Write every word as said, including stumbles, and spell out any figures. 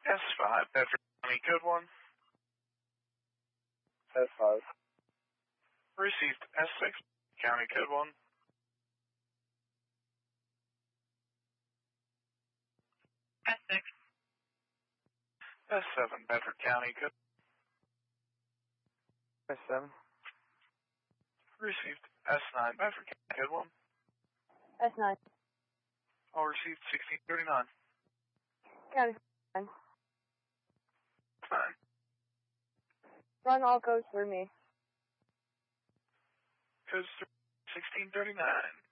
S five, Bedford County, code one. S five. Received S six, County, code one. S six. S seven, Bedford County, code S seven. Received S nine, Bedford County, code one. S nine. All received sixteen thirty-nine. County nine. Fine. Run all codes through me. Codes through sixteen thirty-nine.